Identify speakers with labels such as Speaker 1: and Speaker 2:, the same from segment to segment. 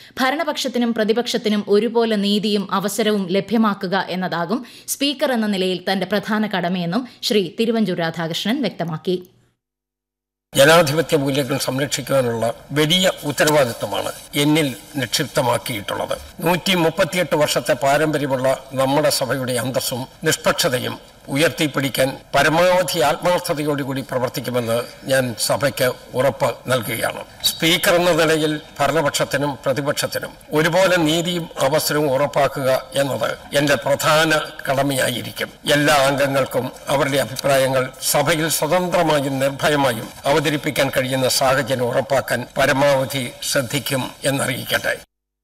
Speaker 1: ഭരണപക്ഷത്തിനും പ്രതിപക്ഷത്തിനും ഒരുപോലെ നീതിയും അവസരവും ലഭ്യമാക്കുക എന്നതാകും സ്പീക്കർ എന്ന നിലയിൽ തന്റെ പ്രധാന കടമയെന്നും ശ്രീ തിരുവഞ്ചൂർ രാധാകൃഷ്ണൻ വ്യക്തമാക്കി.
Speaker 2: ജനാധിപത്യ മൂല്യങ്ങൾ സംരക്ഷിക്കുവാനുള്ള വലിയ ഉത്തരവാദിത്വമാണ് എന്നിൽ നിക്ഷിപ്തമാക്കിയിട്ടുള്ളത്. 138 വർഷത്തെ പാരമ്പര്യമുള്ള നമ്മുടെ സഭയുടെ അന്തസ്സും നിഷ്പക്ഷതയും ഉയർത്തിപ്പിടിക്കാൻ പരമാവധി ആത്മാർത്ഥതയോടുകൂടി പ്രവർത്തിക്കുമെന്ന് ഞാൻ സഭയ്ക്ക് ഉറപ്പ് നൽകുകയാണ്. സ്പീക്കർ എന്ന നിലയിൽ ഭരണപക്ഷത്തിനും പ്രതിപക്ഷത്തിനും ഒരുപോലെ നീതിയും അവസരവും ഉറപ്പാക്കുക എന്നത് എന്റെ പ്രധാന കടമയായിരിക്കും. എല്ലാ അംഗങ്ങൾക്കും അവരുടെ അഭിപ്രായങ്ങൾ സഭയിൽ സ്വതന്ത്രമായും നിർഭയമായും അവതരിപ്പിക്കാൻ കഴിയുന്ന സാഹചര്യം ഉറപ്പാക്കാൻ പരമാവധി ശ്രദ്ധിക്കും എന്നറിയിക്കട്ടെ.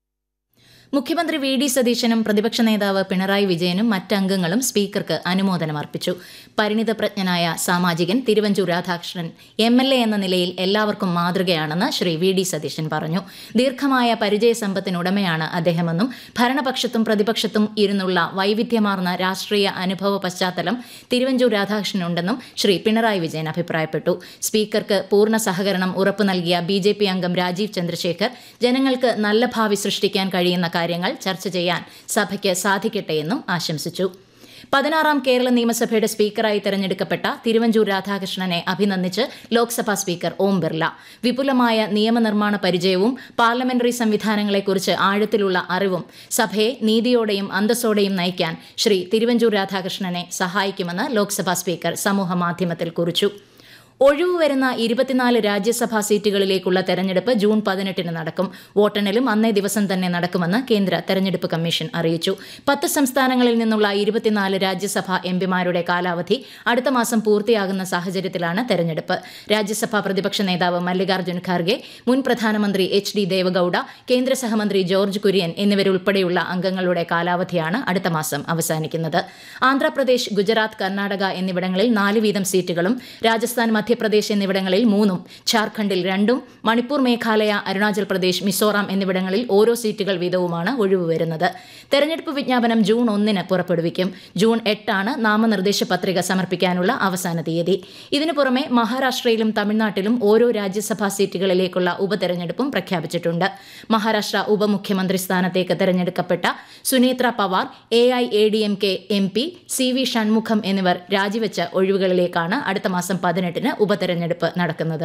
Speaker 1: മുഖ്യമന്ത്രി വി ഡി സതീശനും പ്രതിപക്ഷ നേതാവ് പിണറായി വിജയനും മറ്റംഗങ്ങളും സ്പീക്കർക്ക് അനുമോദനം അർപ്പിച്ചു. പരിണിതപ്രജ്ഞനായ സാമാജികൻ തിരുവഞ്ചൂർ രാധാകൃഷ്ണൻ MLA എന്ന നിലയിൽ എല്ലാവർക്കും മാതൃകയാണെന്ന് ശ്രീ വി ഡി സതീശൻ പറഞ്ഞു. ദീർഘമായ പരിചയസമ്പത്തിനുടമയാണ് അദ്ദേഹമെന്നും ഭരണപക്ഷത്തും പ്രതിപക്ഷത്തും ഇരുന്നുള്ള വൈവിധ്യമാർന്ന രാഷ്ട്രീയ അനുഭവ പശ്ചാത്തലം തിരുവഞ്ചൂർ രാധാകൃഷ്ണനുണ്ടെന്നും ശ്രീ പിണറായി വിജയൻ അഭിപ്രായപ്പെട്ടു. സ്പീക്കർക്ക് പൂർണ്ണ സഹകരണം ഉറപ്പു നൽകിയ BJP അംഗം രാജീവ് ചന്ദ്രശേഖർ ജനങ്ങൾക്ക് നല്ല ഭാവി സൃഷ്ടിക്കാൻ കഴിയുന്ന കാര്യങ്ങൾ ചർച്ച ചെയ്യാൻ സഭയ്ക്ക് സാധിക്കട്ടെയെന്നും ആശംസിച്ചു. 16ാം കേരള നിയമസഭയുടെ സ്പീക്കറായി തെരഞ്ഞെടുക്കപ്പെട്ട തിരുവഞ്ചൂർ രാധാകൃഷ്ണനെ അഭിനന്ദിച്ച് ലോക്സഭാ സ്പീക്കർ ഓം ബിർല. വിപുലമായ നിയമനിർമ്മാണ പരിചയവും പാർലമെന്ററി സംവിധാനങ്ങളെക്കുറിച്ച് ആഴത്തിലുള്ള അറിവും സഭയെ നീതിയോടെയും അന്തസ്സോടെയും നയിക്കാൻ ശ്രീ തിരുവഞ്ചൂർ രാധാകൃഷ്ണനെ സഹായിക്കുമെന്ന് ലോക്സഭാ സ്പീക്കർ സമൂഹമാധ്യമത്തിൽ കുറിച്ചു. ഒഴിവ് വരുന്ന 24 രാജ്യസഭാ സീറ്റുകളിലേക്കുള്ള തെരഞ്ഞെടുപ്പ് ജൂൺ 18 നടക്കും. വോട്ടെണ്ണലും അന്നേ ദിവസം തന്നെ നടക്കുമെന്ന് കേന്ദ്ര തെരഞ്ഞെടുപ്പ് കമ്മീഷൻ അറിയിച്ചു. 10 സംസ്ഥാനങ്ങളിൽ നിന്നുള്ള 24 രാജ്യസഭാ എംപിമാരുടെ കാലാവധി അടുത്ത മാസം പൂർത്തിയാകുന്ന സാഹചര്യത്തിലാണ് തെരഞ്ഞെടുപ്പ്. രാജ്യസഭാ പ്രതിപക്ഷ നേതാവ് മല്ലികാർജ്ജുൻ ഖാർഗെ, മുൻ പ്രധാനമന്ത്രി HD ദേവഗൌഡ, കേന്ദ്ര സഹമന്ത്രി ജോർജ് കുര്യൻ എന്നിവരുൾപ്പെടെയുള്ള അംഗങ്ങളുടെ കാലാവധിയാണ് അടുത്ത മാസം അവസാനിക്കുന്നത്. ആന്ധ്രാപ്രദേശ്, ഗുജറാത്ത്, കർണാടക എന്നിവിടങ്ങളിൽ 4 വീതം സീറ്റുകളും രാജസ്ഥാൻ, മധ്യപ്രദേശ് എന്നിവിടങ്ങളിൽ 3ഉം ഝാർഖണ്ഡിൽ 2ഉം മണിപ്പൂർ, മേഘാലയ, അരുണാചൽ പ്രദേശ്, മിസോറാം എന്നിവിടങ്ങളിൽ ഓരോ സീറ്റുകൾ വീതവുമാണ് ഒഴിവ് വരുന്നത്. തെരഞ്ഞെടുപ്പ് വിജ്ഞാപനം ജൂൺ 1 പുറപ്പെടുവിക്കും. ജൂൺ 8 നാമനിർദ്ദേശ പത്രിക സമർപ്പിക്കാനുള്ള അവസാന തീയതി. ഇതിനു പുറമെ മഹാരാഷ്ട്രയിലും തമിഴ്നാട്ടിലും ഓരോ രാജ്യസഭാ സീറ്റുകളിലേക്കുള്ള ഉപതെരഞ്ഞെടുപ്പും പ്രഖ്യാപിച്ചിട്ടുണ്ട്. മഹാരാഷ്ട്ര ഉപമുഖ്യമന്ത്രി സ്ഥാനത്തേക്ക് തെരഞ്ഞെടുക്കപ്പെട്ട Sunetra Pawar, AIADMK MP CV Shanmugham എന്നിവർ രാജിവെച്ച ഒഴിവുകളിലേക്കാണ് അടുത്ത മാസം 18 ഉപതെരഞ്ഞെടുപ്പ് നടക്കുന്നത്.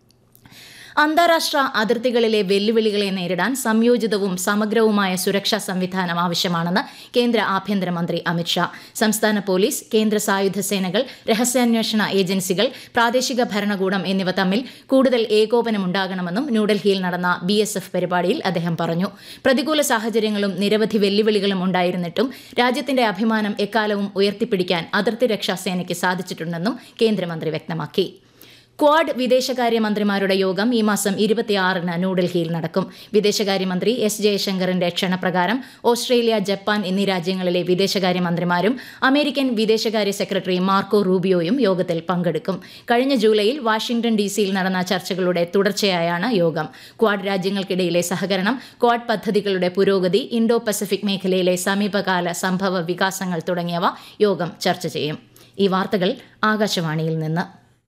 Speaker 1: അന്താരാഷ്ട്ര അതിർത്തികളിലെ വെല്ലുവിളികളെ നേരിടാൻ സംയോജിതവും സമഗ്രവുമായ സുരക്ഷാ സംവിധാനം ആവശ്യമാണെന്ന് കേന്ദ്ര ആഭ്യന്തരമന്ത്രി അമിത്ഷാ. സംസ്ഥാന പോലീസ്, കേന്ദ്ര സായുധ സേനകൾ, രഹസ്യാന്വേഷണ ഏജൻസികൾ, പ്രാദേശിക ഭരണകൂടം എന്നിവ തമ്മിൽ കൂടുതൽ ഏകോപനമുണ്ടാകണമെന്നും ന്യൂഡൽഹിയിൽ നടന്ന BSF പരിപാടിയിൽ അദ്ദേഹം പറഞ്ഞു. പ്രതികൂല സാഹചര്യങ്ങളും നിരവധി വെല്ലുവിളികളും ഉണ്ടായിരുന്നിട്ടും രാജ്യത്തിന്റെ അഭിമാനം എക്കാലവും ഉയർത്തിപ്പിടിക്കാൻ അതിർത്തി രക്ഷാസേനയ്ക്ക് സാധിച്ചിട്ടുണ്ടെന്നും കേന്ദ്രമന്ത്രി വ്യക്തമാക്കി. ക്വാഡ് വിദേശകാര്യമന്ത്രിമാരുടെ യോഗം ഈ മാസം 26 ന്യൂഡൽഹിയിൽ നടക്കും. വിദേശകാര്യമന്ത്രി S ജയശങ്കറിന്റെ ക്ഷണപ്രകാരം ഓസ്ട്രേലിയ, ജപ്പാൻ എന്നീ രാജ്യങ്ങളിലെ വിദേശകാര്യമന്ത്രിമാരും അമേരിക്കൻ വിദേശകാര്യ സെക്രട്ടറി മാർക്കോ റൂബിയോയും യോഗത്തിൽ പങ്കെടുക്കും. കഴിഞ്ഞ ജൂലൈയിൽ വാഷിംഗ്ടൺ DC നടന്ന ചർച്ചകളുടെ തുടർച്ചയായാണ് യോഗം. ക്വാഡ് രാജ്യങ്ങൾക്കിടയിലെ സഹകരണം, ക്വാഡ് പദ്ധതികളുടെ പുരോഗതി, ഇൻഡോ പസഫിക് മേഖലയിലെ സമീപകാല സംഭവ വികാസങ്ങൾ തുടങ്ങിയവ യോഗം ചർച്ച ചെയ്യും. ഈ വാർത്തകൾ ആകാശവാണിയിൽ നിന്ന്.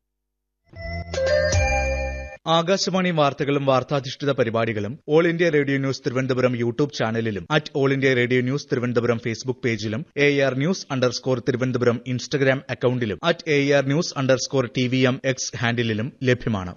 Speaker 3: ആകാശവാണി വാർത്തകളും വാർത്താധിഷ്ഠിത പരിപാടികളും all India radio news Thiruvananthapuram YouTube ചാനലിലും all India radio news Thiruvananthapuram Facebook പേജിലും AR News_ തിരുവനന്തപുരം ഇൻസ്റ്റഗ്രാം അക്കൌണ്ടിലും AR News_TVM X ഹാൻഡിലും ലഭ്യമാണ്.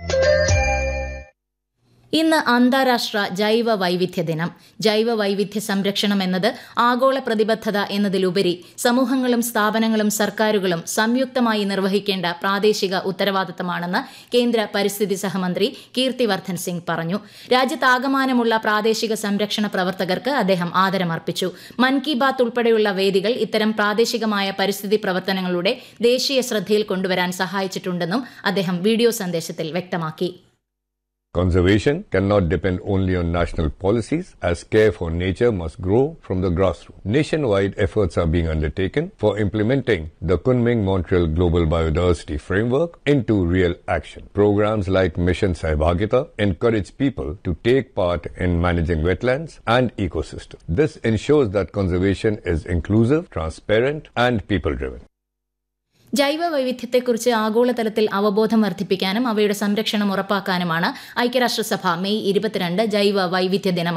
Speaker 1: ഇന്ന് അന്താരാഷ്ട്ര ജൈവ വൈവിധ്യ ദിനം. ജൈവ വൈവിധ്യ സംരക്ഷണം എന്നത് ആഗോള പ്രതിബദ്ധത എന്നതിലുപരി സമൂഹങ്ങളും സ്ഥാപനങ്ങളും സർക്കാരുകളും സംയുക്തമായി നിർവഹിക്കേണ്ട പ്രാദേശിക ഉത്തരവാദിത്തമാണെന്ന് കേന്ദ്ര പരിസ്ഥിതി സഹമന്ത്രി കീർത്തിവർദ്ധൻ സിംഗ് പറഞ്ഞു. രാജ്യത്താകമാനമുള്ള പ്രാദേശിക സംരക്ഷണ പ്രവർത്തകർക്ക് അദ്ദേഹം ആദരമർപ്പിച്ചു. മൻ കി ബാത്ത് ഉൾപ്പെടെയുള്ള വേദികൾ ഇത്തരം പ്രാദേശികമായ പരിസ്ഥിതി പ്രവർത്തനങ്ങളുടെ ദേശീയ ശ്രദ്ധയിൽ കൊണ്ടുവരാൻ സഹായിച്ചിട്ടുണ്ടെന്നും അദ്ദേഹം വീഡിയോ സന്ദേശത്തിൽ വ്യക്തമാക്കി.
Speaker 4: Conservation cannot depend only on national policies, as care for nature must grow from the grassroots. Nationwide efforts are being undertaken for implementing the Kunming-Montreal Global Biodiversity Framework into real action. Programs like Mission Sahibhagita encourage people to take part in managing wetlands and ecosystems. This ensures that conservation is inclusive, transparent, and people-driven.
Speaker 1: ജൈവ വൈവിധ്യത്തെക്കുറിച്ച് ആഗോളതലത്തിൽ അവബോധം വർദ്ധിപ്പിക്കാനും അവയുടെ സംരക്ഷണം ഉറപ്പാക്കാനുമാണ് ഐക്യരാഷ്ട്രസഭ May 22 ജൈവ വൈവിധ്യ ദിനം